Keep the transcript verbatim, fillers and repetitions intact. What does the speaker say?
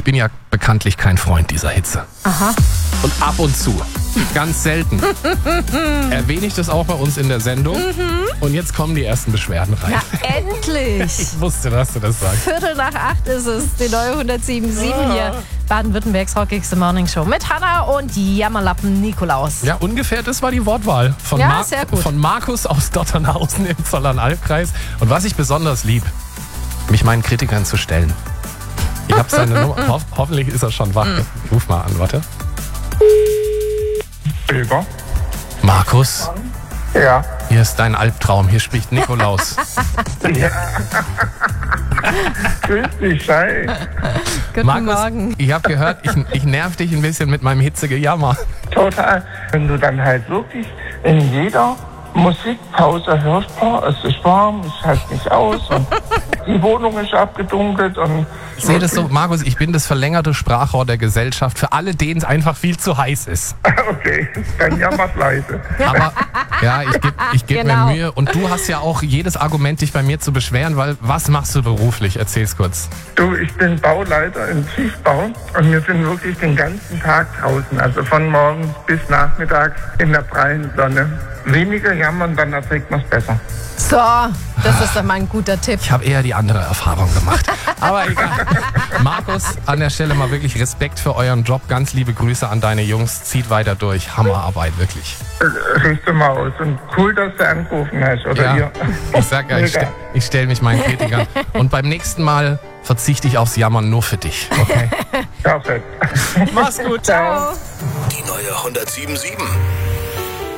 bin ja bekanntlich kein Freund dieser Hitze. Aha. Und ab und zu, ganz selten, erwähne ich das auch bei uns in der Sendung. Mhm. Und jetzt kommen die ersten Beschwerden rein. Na, endlich! Ich wusste, dass du das sagst. Viertel nach acht ist es, die neue hundertsieben Komma sieben hier. Baden-Württembergs rockigste Morning Show mit Hannah und Jammerlappen Nikolaus. Ja, ungefähr das war die Wortwahl von, Ja, Mar- sehr gut. von Markus aus Dotternhausen im Zollernalbkreis. Und was ich besonders lieb, mich meinen Kritikern zu stellen. Ich habe seine Nummer. Ho- hoffentlich ist er schon wach. Ruf mal an, warte. Über? Markus, Ja. hier ist dein Albtraum. Hier spricht Nikolaus. Ja. Grüß dich, Schei. Guten Markus, Morgen. ich habe gehört, ich, ich nerv dich ein bisschen mit meinem Hitzegejammer. Total. Wenn du dann halt wirklich in jeder Musikpause hörst, boah, es ist warm, es hält nicht aus und die Wohnung ist abgedunkelt und... Ich sehe das so, Markus, ich bin das verlängerte Sprachrohr der Gesellschaft für alle, denen es einfach viel zu heiß ist. Okay, dann jammer's leise. Aber ja, ich gebe ich geb Genau. mir Mühe. Und du hast ja auch jedes Argument, dich bei mir zu beschweren, weil was machst du beruflich? Erzähl's kurz. Du, ich bin Bauleiter im Tiefbau und wir sind wirklich den ganzen Tag draußen, also von morgens bis nachmittags in der prallen Sonne. Weniger jammern, dann erträgt man's besser. So, das ist doch mal ein guter Tipp. Ich habe eher die andere Erfahrung gemacht. Aber egal. Markus, an der Stelle mal wirklich Respekt für euren Job. Ganz liebe Grüße an deine Jungs. Zieht weiter durch. Hammerarbeit, wirklich. Äh, Richte mal aus und cool, dass du angerufen hast, oder Ja, ihr? ich sag ja, ich, Mega. stell, ich stelle mich meinen Kritikern. Und beim nächsten Mal verzichte ich aufs Jammern nur für dich. Okay? Perfekt. Mach's gut. Ciao. Die neue hundertsieben Komma sieben.